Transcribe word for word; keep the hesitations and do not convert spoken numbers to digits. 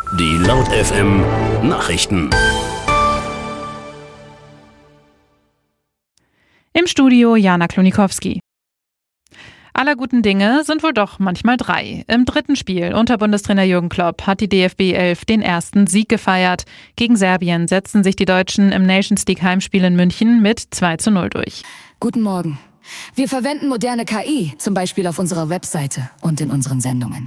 Die Laut F M Nachrichten. Im Studio Jana Klonikowski. Aller guten Dinge sind wohl doch manchmal drei. Im dritten Spiel unter Bundestrainer Jürgen Klopp hat die D F B elf den ersten Sieg gefeiert. Gegen Serbien setzten sich die Deutschen im Nations League Heimspiel in München mit zwei zu null durch. Guten Morgen. Wir verwenden moderne K I, zum Beispiel auf unserer Webseite und in unseren Sendungen.